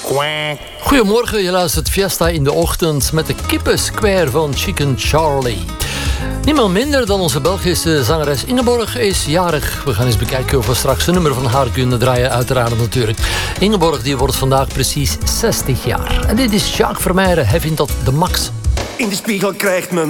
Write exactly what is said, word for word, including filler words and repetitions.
Goedemorgen, je luistert Fiesta in de ochtend met de Kippensquare van Chicken Charlie. Niemand minder dan onze Belgische zangeres Ingeborg is jarig. We gaan eens bekijken of we straks een nummer van haar kunnen draaien, uiteraard natuurlijk. Ingeborg die wordt vandaag precies zestig jaar. En dit is Jacques Vermeijden, hij vindt dat de max. In de spiegel krijgt men